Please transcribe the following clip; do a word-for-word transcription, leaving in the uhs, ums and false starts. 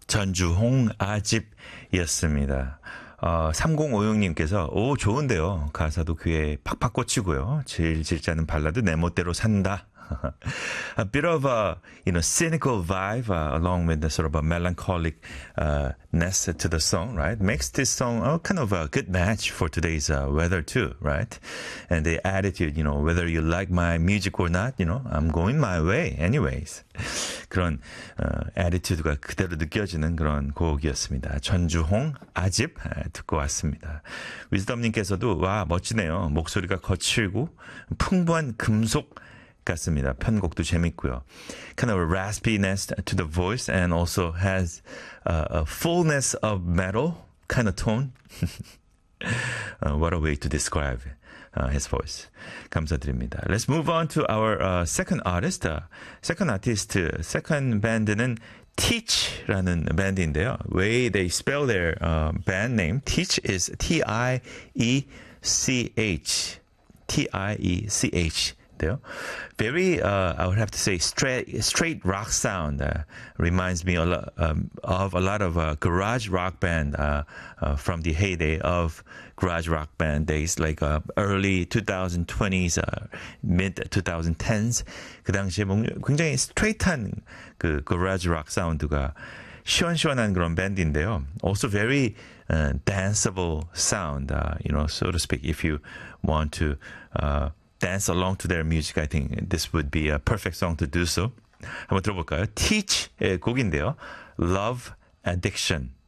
전주홍 아집이었습니다. 어, 삼공오육님께서 오 좋은데요. 가사도 귀에 팍팍 꽂히고요. 질질 짜는 발라드 내 멋대로 산다. A bit of a, you know, cynical vibe, uh, along with the sort of a melancholic uh, ness to the song, right? Makes this song a kind of a good match for today's uh, weather too, right? And the attitude, you know, whether you like my music or not, you know, I'm going my way anyways. 그런 어, attitude가 그대로 느껴지는 그런 곡이었습니다. 전주홍 아집 듣고 왔습니다. 위즈덤님께서도 와 멋지네요. 목소리가 거칠고 풍부한 금속 같습니다. 편곡도 재밌고요. Kind of a raspiness to the voice and also has uh, a fullness of metal kind of tone. uh, what a way to describe uh, his voice. 감사드립니다. Let's move on to our uh, second artist. Uh, second artist, second band는 Teach라는 밴드인데요. Way they spell their uh, band name, Teach is T I E C H. T I E C H. Very, uh, I would have to say, straight, straight rock sound. Uh, reminds me a lot, um, of a lot of uh, garage rock band uh, uh, from the heyday of garage rock band days, like uh, early twenty twenties, uh, mid twenty tens. 그 당시에 굉장히 스트레이트한 그 garage rock 사운드가 시원시원한 그런 밴드인데요. Also very uh, danceable sound, uh, you know, so to speak. If you want to uh, dance along to their music, I think this would be a perfect song to do so. 한번 들어볼까요? Teach의 곡인데요. Love Addiction.